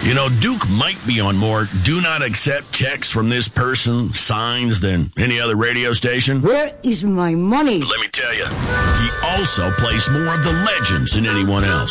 You know, Duke might be on more do not accept checks from this person signs than any other radio station. Where is my money? Let me tell you, he also plays more of the legends than anyone else.